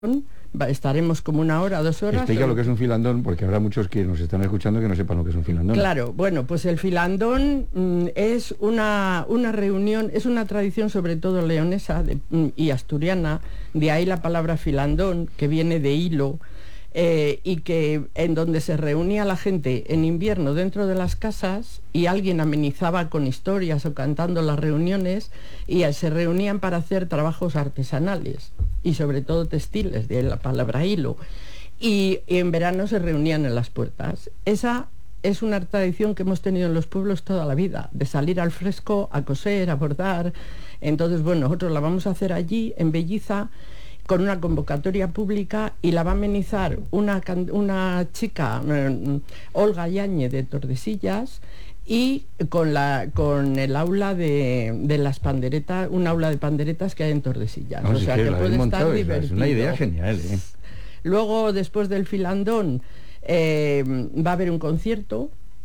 Estaremos como 1 hora, 2 horas. Explica lo que es un filandón, porque habrá muchos que nos están escuchando que no sepan lo que es un filandón. Claro, bueno, pues el filandón es una reunión, es una tradición sobre todo leonesa y asturiana, de ahí la palabra filandón, que viene de hilo, y que en donde se reunía la gente en invierno dentro de las casas y alguien amenizaba con historias o cantando las reuniones, y se reunían para hacer trabajos artesanales y sobre todo textiles, de la palabra hilo, y en verano se reunían en las puertas. Esa es una tradición que hemos tenido en los pueblos toda la vida, de salir al fresco a coser, a bordar. Entonces, bueno, nosotros la vamos a hacer allí en Belliza con una convocatoria pública, y la va a amenizar una chica, Olga Yáñez, de Tordesillas, y con el aula de las panderetas, un aula de panderetas que hay en Tordesillas. O sea, que puede estar divertido. Es una idea genial, ¿eh? Luego, después del filandón, va a haber un concierto,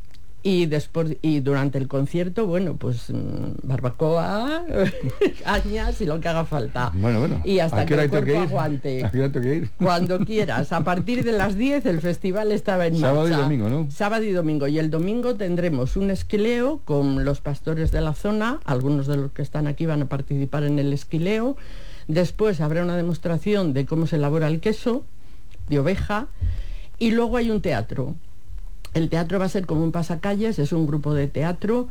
y durante el concierto, bueno, pues barbacoa, cañas y lo que haga falta. Bueno. Y hasta que el cuerpo aguante. ¿A qué hora tengo que ir? Cuando quieras. A partir de las 10 el festival estaba en marcha. Sábado y domingo, ¿no? Sábado y domingo. Y el domingo tendremos un esquileo con los pastores de la zona. Algunos de los que están aquí van a participar en el esquileo. Después habrá una demostración de cómo se elabora el queso de oveja. Y luego hay un teatro. El teatro va a ser como un pasacalles, es un grupo de teatro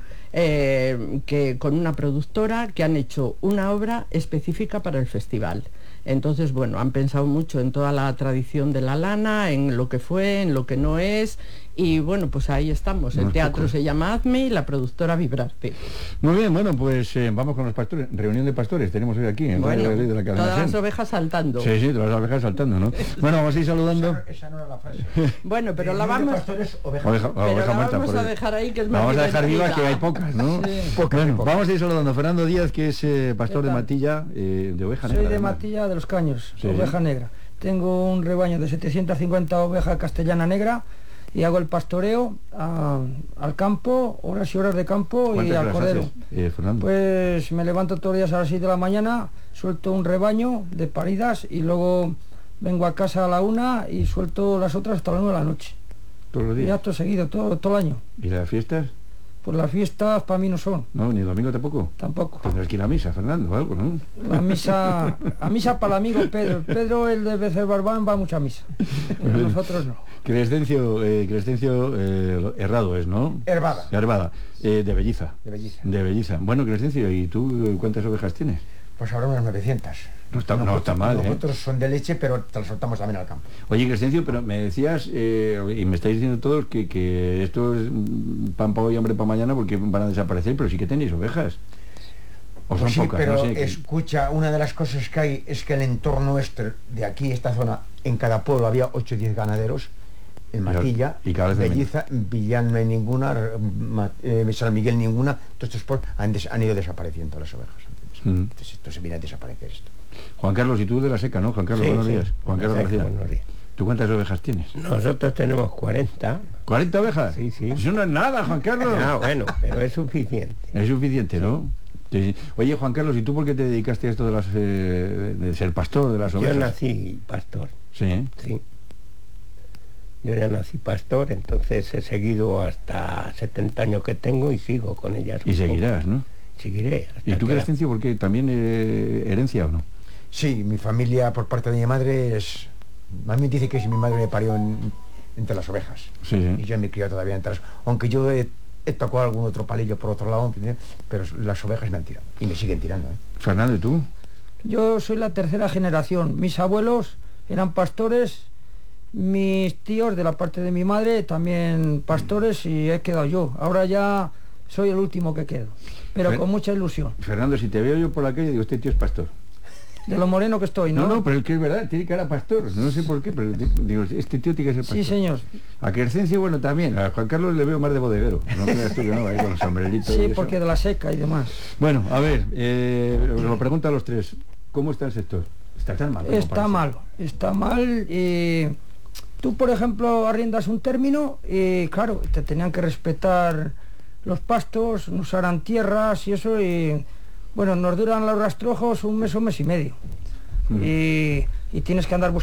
que con una productora que han hecho una obra específica para el festival. Entonces, bueno, han pensado mucho en toda la tradición de la lana, en lo que fue, en lo que no es, y bueno, pues ahí estamos. El teatro se llama Hazme y la productora Vibrarte. Muy bien, bueno, pues vamos con los pastores. Reunión de pastores tenemos hoy aquí en bueno, Radio de la Cadena todas las ovejas saltando. Sí, todas las ovejas saltando, ¿no? Bueno, vamos a ir saludando. Esa no era la frase. Bueno, pero la vamos, oveja Marta, vamos a dejar ahí, que es más vamos a dejar divertida. vivas, que hay pocas, ¿no? Sí. Bueno, vamos a ir saludando. Fernando Díaz, que es pastor de Matilla, de oveja negra. Soy de Matilla de los Caños, sí. Oveja negra. Tengo un rebaño de 750 ovejas castellana negra y hago el pastoreo al campo, horas y horas de campo y al cordero. Fernando? Pues me levanto todos los días a las 6 de la mañana, suelto un rebaño de paridas y luego vengo a casa a la 1 y suelto las otras hasta las 9 de la noche. ¿Todos los días? Y acto seguido, todo el año. ¿Y las fiestas? Pues las fiestas para mí no son. No, ni el domingo tampoco. Tampoco. Tendrás que ir a misa, Fernando, o algo, ¿no? La misa para el amigo Pedro. Pedro, el de Becer Barbán, va a mucha misa. Pero nosotros no. Crescencio Herrado es, ¿no? Hervada. De Belliza. De Belliza. De Belliza. Bueno, Crescencio, ¿y tú cuántas ovejas tienes? Pues ahora unas 900. No está mal, Nosotros son de leche, pero te las soltamos también al campo. Oye, Crescencio, pero me decías, y me estáis diciendo todos que esto es pan para hoy, hambre para mañana, porque van a desaparecer, pero sí que tenéis ovejas. O son Pues sí, pocas, pero no sé. escucha, una de las cosas que hay es que el entorno este, de aquí, esta zona, en cada pueblo había 8 o 10 ganaderos. En Matilla, y cada vez Belliza, Villán no hay ninguna, San Miguel ninguna, todos estos pueblos han ido desapareciendo las ovejas. Entonces esto se viene a desaparecer esto. Juan Carlos, y tú de la Seca, ¿no? Juan Carlos, buenos días. Juan Carlos García. Buenos días. ¿Tú cuántas ovejas tienes? Nosotros tenemos 40. ¿40 ovejas? Sí. Eso no es nada, Juan Carlos. Ah, bueno, pero es suficiente. Es suficiente, ¿no? Sí. Oye, Juan Carlos, ¿y tú por qué te dedicaste a esto de ser pastor de las ovejas? Yo nací pastor. Sí. Sí. Yo ya nací pastor, entonces he seguido hasta 70 años que tengo y sigo con ellas. Y seguirás, ¿no? Seguiré. ¿Y tú, Crescencio, por qué? ¿También herencia o no? Sí, mi familia por parte de mi madre es... Más me dice que si mi madre me parió entre las ovejas. Sí. Y yo me crié todavía entre las... Aunque yo he tocado algún otro palillo por otro lado, pero las ovejas me han tirado. Y me siguen tirando, ¿eh? Fernando, ¿y tú? Yo soy la tercera generación. Mis abuelos eran pastores, mis tíos de la parte de mi madre también pastores y he quedado yo. Ahora ya soy el último que quedo, pero con mucha ilusión. Fernando, si te veo yo por la calle, digo, este tío es pastor. De lo moreno que estoy, ¿no? No, pero es que es verdad, tiene cara pastor, no sé por qué, pero digo, este tío tiene que ser pastor. Sí, señor. A Crescencio, bueno, también, a Juan Carlos le veo más de bodeguero, no creas tú que no, ahí con los sombreritos. Sí, porque de la Seca y demás. Bueno, a ver, os lo pregunto a los tres, ¿cómo está el sector? ¿Está tan mal? Está mal. Tú, por ejemplo, arriendas un término y, claro, te tenían que respetar los pastos, no usarán tierras y eso, y bueno, nos duran los rastrojos un mes o mes y medio. Y y tienes que andar